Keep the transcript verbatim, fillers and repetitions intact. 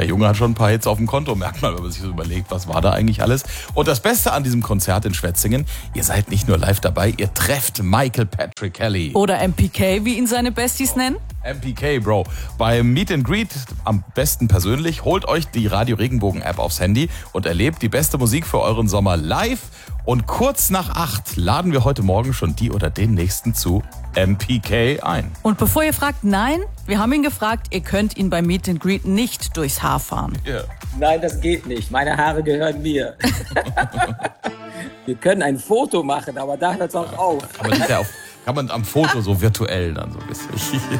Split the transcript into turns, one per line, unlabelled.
Der Junge hat schon ein paar Hits auf dem Konto, merkt man, wenn man sich so überlegt, was war da eigentlich alles. Und das Beste an diesem Konzert in Schwetzingen, ihr seid nicht nur live dabei, ihr trefft Michael Patrick Kelly.
Oder M P K, wie ihn seine Besties nennen.
M P K, Bro. Beim Meet and Greet am besten persönlich, holt euch die Radio Regenbogen App aufs Handy und erlebt die beste Musik für euren Sommer live. Und kurz nach acht laden wir heute Morgen schon die oder den nächsten zu M P K ein.
Und bevor ihr fragt, nein, wir haben ihn gefragt, ihr könnt ihn beim Meet and Greet nicht durchs Haar fahren.
Yeah.
Nein, das geht nicht. Meine Haare gehören mir. Wir können ein Foto machen, aber da hört es auch auf.
Aber nicht ja auf, kann man am Foto so virtuell dann so ein bisschen.